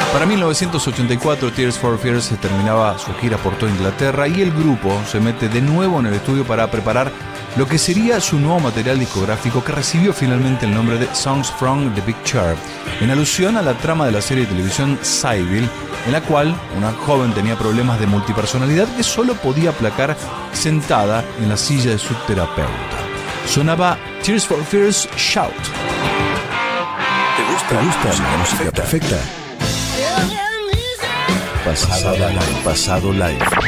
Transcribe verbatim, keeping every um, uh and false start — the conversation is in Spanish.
Para mil novecientos ochenta y cuatro, Tears for Fears se terminaba su gira por toda Inglaterra y el grupo se mete de nuevo en el estudio para preparar lo que sería su nuevo material discográfico, que recibió finalmente el nombre de Songs from the Picture, en alusión a la trama de la serie de televisión Sybil, en la cual una joven tenía problemas de multipersonalidad que solo podía aplacar sentada en la silla de su terapeuta. Sonaba Tears for Fears Shout. ¿Te gusta, ¿Te gusta la música perfecta? Pasado live. Pasado live.